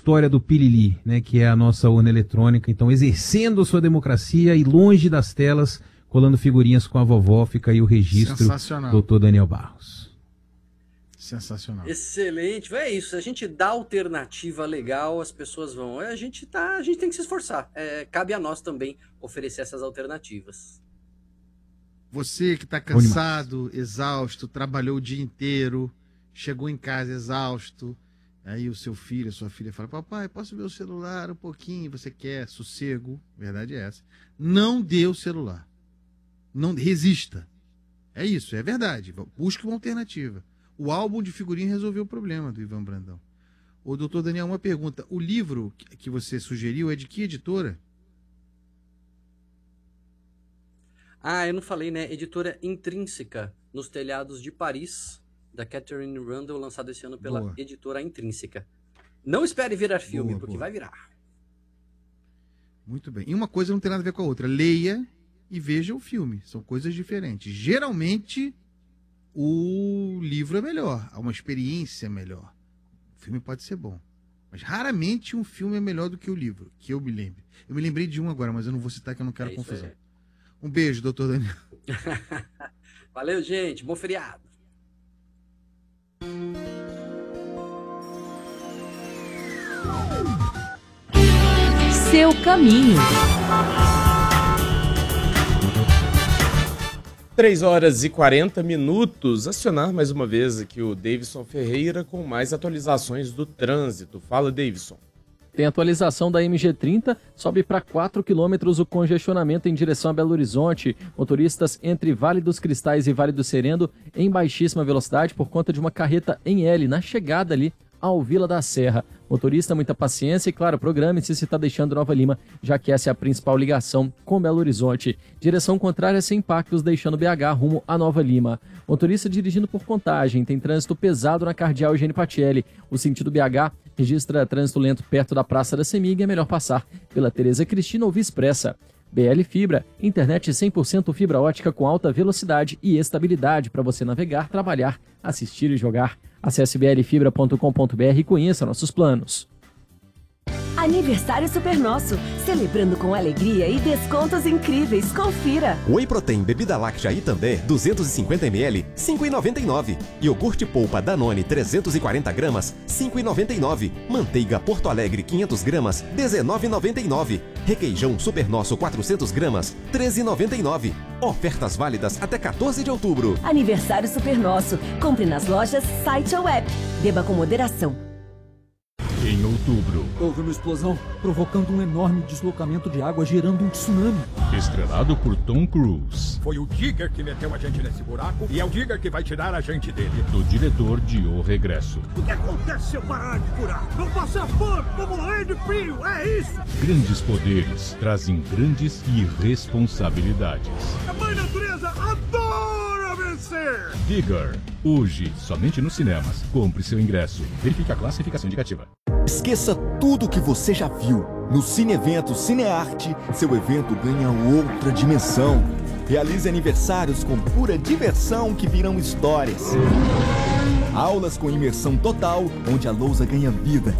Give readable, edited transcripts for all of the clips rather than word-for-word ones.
custódia do Pilili, né, que é a nossa urna eletrônica. Então, exercendo sua democracia e longe das telas, colando figurinhas com a vovó, fica aí o registro, doutor Daniel Barros. Sensacional. Excelente. É isso. Se a gente dá alternativa legal, as pessoas vão. A gente tem que se esforçar. Cabe a nós também oferecer essas alternativas. Você que está cansado, exausto, trabalhou o dia inteiro, chegou em casa exausto, aí o seu filho, a sua filha fala: papai, posso ver o celular um pouquinho? Você quer sossego? Verdade é essa. Não dê o celular. Não resista. É isso, é verdade. Busque uma alternativa. O álbum de figurinha resolveu o problema do Ivan Brandão. Ô, doutor Daniel, uma pergunta. O livro que você sugeriu é de que editora? Eu não falei, né? Editora Intrínseca, Nos Telhados de Paris, da Catherine Rundle, lançado esse ano pela Editora Intrínseca. Não espere virar filme, porque vai virar. Muito bem. E uma coisa não tem nada a ver com a outra. Leia e veja o filme. São coisas diferentes. Geralmente, o livro é melhor. Há uma experiência melhor. O filme pode ser bom. Mas raramente um filme é melhor do que o livro, que eu me lembre. Eu me lembrei de um agora, mas eu não vou citar que eu não quero confusão. Um beijo, doutor Daniel. Valeu, gente. Bom feriado. Seu caminho. 3h40. Acionar mais uma vez aqui o Davidson Ferreira com mais atualizações do trânsito. Fala, Davidson. Tem atualização da MG30, sobe para 4 quilômetros o congestionamento em direção a Belo Horizonte. Motoristas entre Vale dos Cristais e Vale do Sereno em baixíssima velocidade por conta de uma carreta em L na chegada ali ao Vila da Serra. Motorista, muita paciência e, claro, programe-se se está deixando Nova Lima, já que essa é a principal ligação com Belo Horizonte. Direção contrária sem impactos, deixando BH rumo a Nova Lima. Motorista dirigindo por Contagem, tem trânsito pesado na Cardeal Eugênio Patielli. O sentido BH registra trânsito lento perto da Praça da Semig, é melhor passar pela Tereza Cristina ou Via Expressa. BL Fibra, internet 100% fibra ótica com alta velocidade e estabilidade para você navegar, trabalhar, assistir e jogar. Acesse blfibra.com.br e conheça nossos planos. Aniversário Super Nosso, celebrando com alegria e descontos incríveis. Confira. Whey Protein bebida láctea Itambé 250ml, 5,99. Iogurte polpa Danone 340 gramas, 5,99. Manteiga Porto Alegre 500 gramas, 19,99. Requeijão Super Nosso 400 gramas, 13,99. Ofertas válidas até 14 de outubro. Aniversário Super Nosso. Compre nas lojas, site ou app. Beba com moderação. Em outubro, houve uma explosão, provocando um enorme deslocamento de água, gerando um tsunami. Estrelado por Tom Cruise. Foi o Digger que meteu a gente nesse buraco e é o Digger que vai tirar a gente dele. Do diretor de O Regresso. O que acontece se eu parar de curar? Não passar fome, vou morrer de frio, é isso! Grandes poderes trazem grandes responsabilidades. A mãe natureza adora vencer! Digger, hoje, somente nos cinemas. Compre seu ingresso. Verifique a classificação indicativa. Esqueça tudo que você já viu. No Cine Evento Cinearte, seu evento ganha outra dimensão. Realize aniversários com pura diversão que virão histórias. Aulas com imersão total, onde a lousa ganha vida.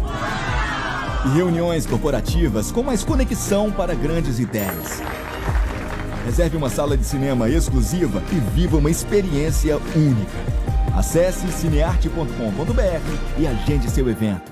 E reuniões corporativas com mais conexão para grandes ideias. Reserve uma sala de cinema exclusiva e viva uma experiência única. Acesse cinearte.com.br e agende seu evento.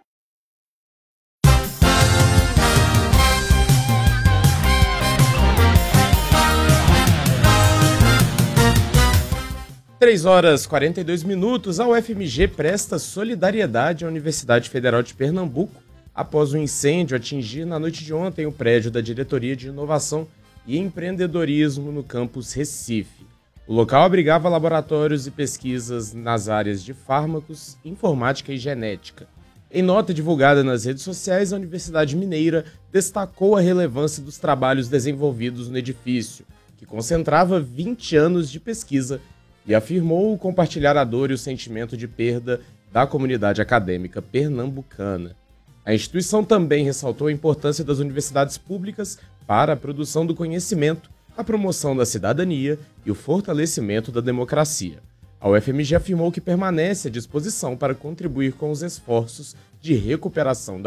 3h42. A UFMG presta solidariedade à Universidade Federal de Pernambuco após um incêndio atingir na noite de ontem o prédio da Diretoria de Inovação e Empreendedorismo no campus Recife. O local abrigava laboratórios e pesquisas nas áreas de fármacos, informática e genética. Em nota divulgada nas redes sociais, a Universidade Mineira destacou a relevância dos trabalhos desenvolvidos no edifício, que concentrava 20 anos de pesquisa, e afirmou compartilhar a dor e o sentimento de perda da comunidade acadêmica pernambucana. A instituição também ressaltou a importância das universidades públicas para a produção do conhecimento, a promoção da cidadania e o fortalecimento da democracia. A UFMG afirmou que permanece à disposição para contribuir com os esforços de recuperação da